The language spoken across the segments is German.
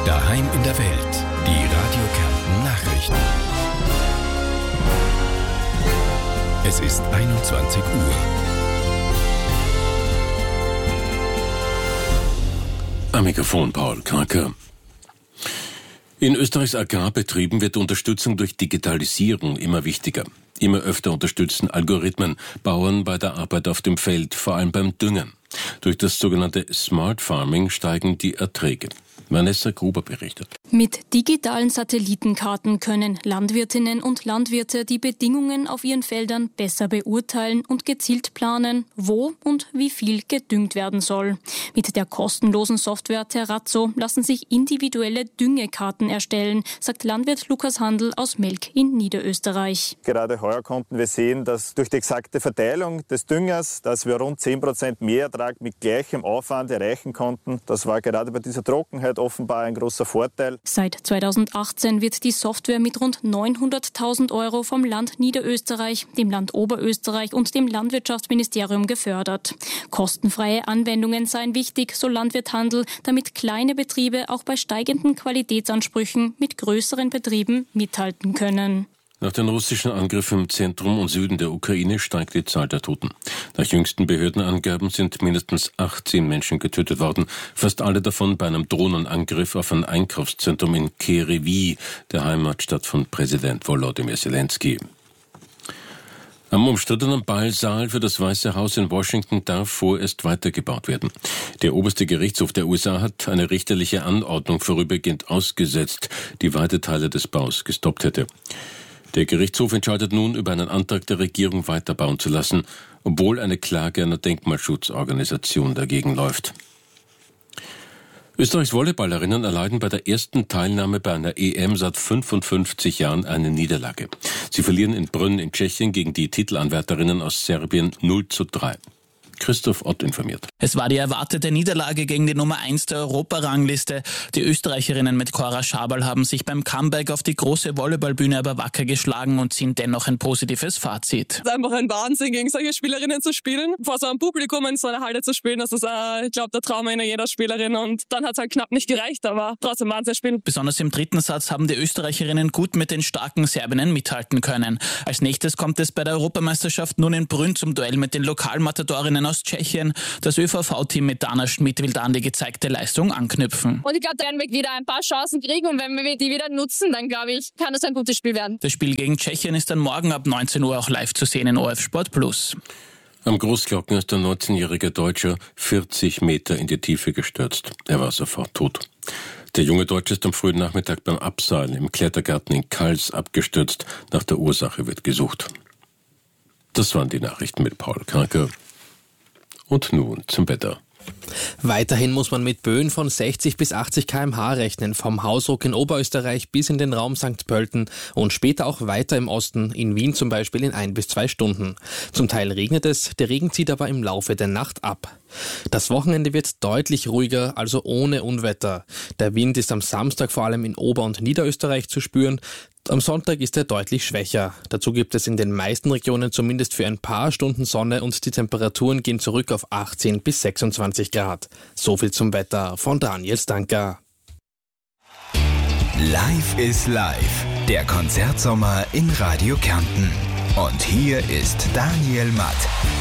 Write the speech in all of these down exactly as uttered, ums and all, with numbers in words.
Daheim in der Welt. Die Radio Kärnten Nachrichten. Es ist einundzwanzig Uhr. Am Mikrofon Paul Karker. In Österreichs Agrarbetrieben wird Unterstützung durch Digitalisierung immer wichtiger. Immer öfter unterstützen Algorithmen Bauern bei der Arbeit auf dem Feld, vor allem beim Düngen. Durch das sogenannte Smart Farming steigen die Erträge. Vanessa Gruber berichtet. Mit digitalen Satellitenkarten können Landwirtinnen und Landwirte die Bedingungen auf ihren Feldern besser beurteilen und gezielt planen, wo und wie viel gedüngt werden soll. Mit der kostenlosen Software Terrazzo lassen sich individuelle Düngekarten erstellen, sagt Landwirt Lukas Handel aus Melk in Niederösterreich. Gerade heuer konnten wir sehen, dass durch die exakte Verteilung des Düngers, dass wir rund zehn Prozent mehr Ertrag mit gleichem Aufwand erreichen konnten. Das war gerade bei dieser Trockenheit offenbar ein großer Vorteil. Seit zweitausendachtzehn wird die Software mit rund neunhunderttausend Euro vom Land Niederösterreich, dem Land Oberösterreich und dem Landwirtschaftsministerium gefördert. Kostenfreie Anwendungen seien wichtig, so Landwirt Handel, damit kleine Betriebe auch bei steigenden Qualitätsansprüchen mit größeren Betrieben mithalten können. Nach den russischen Angriffen im Zentrum und Süden der Ukraine steigt die Zahl der Toten. Nach jüngsten Behördenangaben sind mindestens achtzehn Menschen getötet worden, fast alle davon bei einem Drohnenangriff auf ein Einkaufszentrum in Kyiv, der Heimatstadt von Präsident Volodymyr Zelensky. Am umstrittenen Ballsaal für das Weiße Haus in Washington darf vorerst weitergebaut werden. Der oberste Gerichtshof der U S A hat eine richterliche Anordnung vorübergehend ausgesetzt, die weite Teile des Baus gestoppt hätte. Der Gerichtshof entscheidet nun über einen Antrag der Regierung weiterbauen zu lassen, obwohl eine Klage einer Denkmalschutzorganisation dagegen läuft. Österreichs Volleyballerinnen erleiden bei der ersten Teilnahme bei einer E M seit fünfundfünfzig Jahren eine Niederlage. Sie verlieren in Brünn in Tschechien gegen die Titelanwärterinnen aus Serbien null zu drei. Christoph Ott informiert. Es war die erwartete Niederlage gegen die Nummer eins der Europarangliste. Die Österreicherinnen mit Cora Schaberl haben sich beim Comeback auf die große Volleyballbühne aber wacker geschlagen und ziehen dennoch ein positives Fazit. Es ist einfach ein Wahnsinn, gegen solche Spielerinnen zu spielen. Vor so einem Publikum in so einer Halle zu spielen, das ist, äh, ich glaube, der Traum einer jeder Spielerin. Und dann hat es halt knapp nicht gereicht, aber trotzdem waren sie spielen. Besonders im dritten Satz haben die Österreicherinnen gut mit den starken Serbinnen mithalten können. Als nächstes kommt es bei der Europameisterschaft nun in Brünn zum Duell mit den Lokalmatadorinnen aus Tschechien. Das Ö V V-Team mit Dana Schmidt will da an die gezeigte Leistung anknüpfen. Und ich glaube, da werden wir wieder ein paar Chancen kriegen und wenn wir die wieder nutzen, dann glaube ich, kann das ein gutes Spiel werden. Das Spiel gegen Tschechien ist dann morgen ab neunzehn Uhr auch live zu sehen in O R F Sport Plus. Am Großglocken ist ein neunzehnjähriger Deutscher vierzig Meter in die Tiefe gestürzt. Er war sofort tot. Der junge Deutsche ist am frühen Nachmittag beim Abseilen im Klettergarten in Kals abgestürzt. Nach der Ursache wird gesucht. Das waren die Nachrichten mit Paul Karker. Und nun zum Wetter. Weiterhin muss man mit Böen von sechzig bis achtzig Kilometer pro Stunde rechnen, vom Hausruck in Oberösterreich bis in den Raum Sankt Pölten und später auch weiter im Osten, in Wien zum Beispiel in ein bis zwei Stunden. Zum Teil regnet es, der Regen zieht aber im Laufe der Nacht ab. Das Wochenende wird deutlich ruhiger, also ohne Unwetter. Der Wind ist am Samstag vor allem in Ober- und Niederösterreich zu spüren. Am Sonntag ist er deutlich schwächer. Dazu gibt es in den meisten Regionen zumindest für ein paar Stunden Sonne und die Temperaturen gehen zurück auf achtzehn bis sechsundzwanzig Grad. So viel zum Wetter von Daniel Stanka. Live is live, der Konzertsommer in Radio Kärnten. Und hier ist Daniel Matt.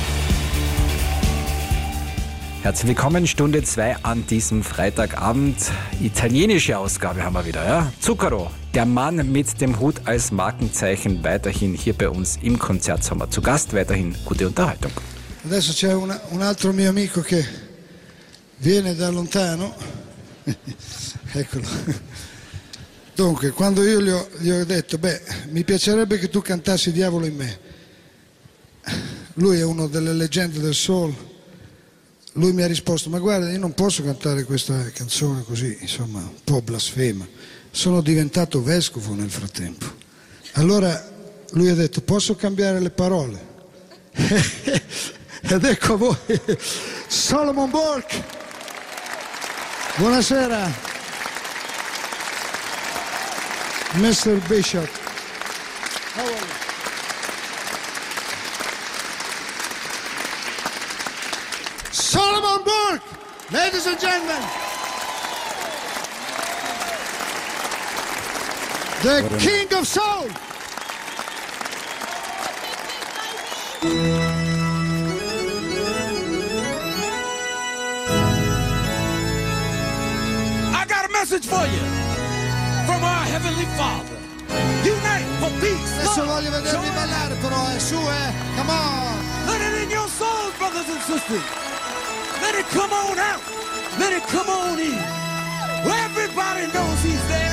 Herzlich willkommen, Stunde zwei an diesem Freitagabend. Italienische Ausgabe haben wir wieder, ja? Zucchero, der Mann mit dem Hut als Markenzeichen, weiterhin hier bei uns im Konzertsommer zu Gast. Weiterhin gute Unterhaltung. Adesso c'è una, un altro mio amico che viene da lontano. Eccolo. Dunque, quando io gli ho, gli ho detto, beh, mi piacerebbe che tu cantassi Diavolo in me. Lui è uno delle leggende del soul. Lui mi ha risposto, ma guarda, io non posso cantare questa canzone così, insomma, un po' blasfema. Sono diventato vescovo nel frattempo. Allora lui ha detto, posso cambiare le parole? Ed ecco a voi, Solomon Burke. Buonasera, mister Bishop. How are you? Solomon Burke, ladies and gentlemen. The King of Soul. I got a message for you from our Heavenly Father. Unite for peace. Adesso voglio vedervi ballare però, è su, eh. Come on. Let it in your souls, brothers and sisters. Let it come on out. Let it come on in. Everybody knows he's there.